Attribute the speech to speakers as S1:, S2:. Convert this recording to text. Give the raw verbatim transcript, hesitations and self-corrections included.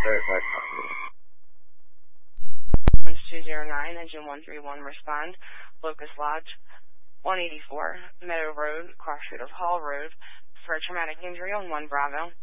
S1: Verified copy.
S2: two zero nine, engine one three one, respond. Locust Lodge, one eighty-four, Meadow Road, crossroad of Hall Road, for a traumatic injury on one Bravo.